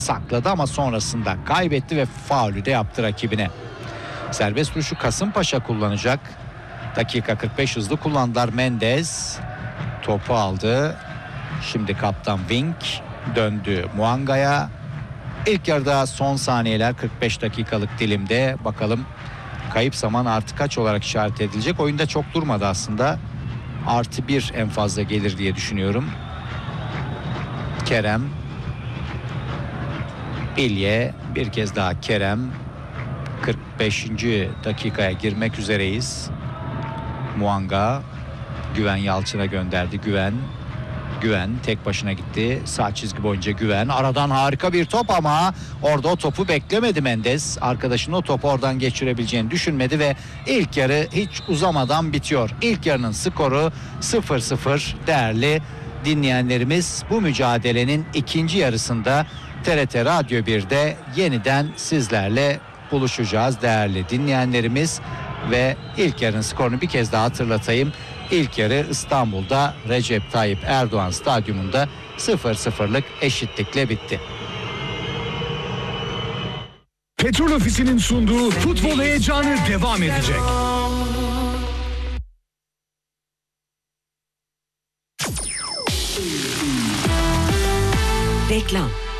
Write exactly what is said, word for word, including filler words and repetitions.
sakladı ama sonrasında kaybetti ve faulü de yaptı rakibine. Serbest vuruşu Kasımpaşa kullanacak. Dakika kırk beş hızlı kullandılar. Mendes topu aldı. Şimdi kaptan Wink döndü Muanga'ya. İlk yarıda son saniyeler kırk beş dakikalık dilimde. Bakalım kayıp zaman artı kaç olarak işaret edilecek. Oyunda çok durmadı aslında. Artı bir en fazla gelir diye düşünüyorum. Kerem. Bilye bir kez daha Kerem. kırk beşinci dakikaya girmek üzereyiz. Muanga Güven Yalçın'a gönderdi. Güven Güven tek başına gitti. Sağ çizgi boyunca Güven. Aradan harika bir top ama orada o topu beklemedi Mendes. Arkadaşının o topu oradan geçirebileceğini düşünmedi ve ilk yarı hiç uzamadan bitiyor. İlk yarının skoru sıfır sıfır değerli dinleyenlerimiz. Bu mücadelenin ikinci yarısında T R T Radyo bir'de yeniden sizlerle buluşacağız değerli dinleyenlerimiz. Ve ilk yarının skorunu bir kez daha hatırlatayım. İlk yarı İstanbul'da Recep Tayyip Erdoğan Stadyumunda sıfır sıfırlık eşitlikle bitti. Petrol Ofisi'nin sunduğu futbol heyecanı devam edecek. Reklam.